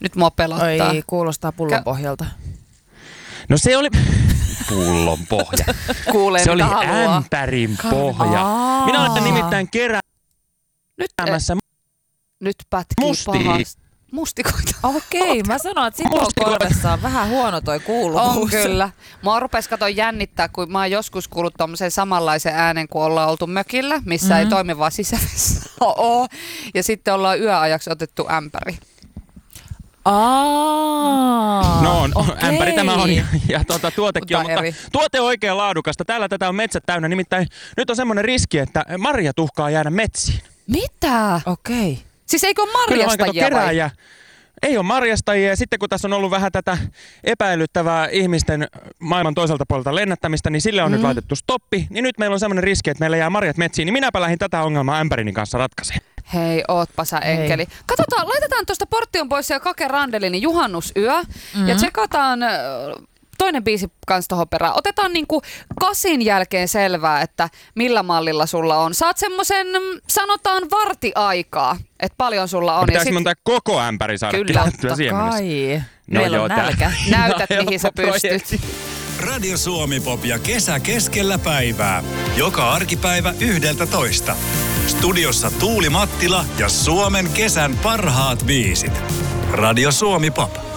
Nyt mua pelottaa. Oi, kuulostaa pullon pohjalta. No se oli pullon pohja. Kuulee, se oli mitä haluaa. ämpärin pohja. Minä olen nimittäin keräämässä Nyt pätkii pahasti. Mustikoita. Okei, mä sanon, että Sipon korvessa on vähän huono toi kuuluvuus. On kyllä. Mua rupesi jännittää, kun mä oon joskus kuullut tommosen samanlaisen äänen, kun ollaan oltu mökillä, missä ei toimivaa sisävessä ole. Ja sitten ollaan yöajaksi otettu ämpäri. No, ämpäri tämä on ja tuotekin on, mutta tuote on oikein laadukasta. Täällä tätä on metsät täynnä, nimittäin nyt on semmoinen riski, että marjat uhkaa jäädä metsiin. Mitä? Okei. Siis eikö ole marjastajia vai? Ei ole marjastajia ja sitten kun tässä on ollut vähän tätä epäilyttävää ihmisten maailman toiselta puolelta lennättämistä, niin sille on nyt laitettu stoppi. Niin nyt meillä on semmoinen riski, että meillä jää marjat metsiin, niin minäpä lähdin tätä ongelmaa ämpärini kanssa ratkaisemaan. Hei, ootpa sä enkeli. Katsotaan, laitetaan tuosta Portion Boys ja Kake Randelin juhannusyö ja tsekataan toinen biisi kans tohon perään. Otetaan niinku 8 jälkeen selvää, että millä mallilla sulla on. Saat semmosen, sanotaan vartiaikaa, että paljon sulla on. Pitäis monta koko ämpäri saada kerättyä siihen mennessä. No meillä on nälkä. Näytät, mihin sä pystyt. Radio Suomi Pop ja kesä keskellä päivää. Joka arkipäivä 11. Studiossa Tuuli Mattila ja Suomen kesän parhaat biisit. Radio Suomi Pop.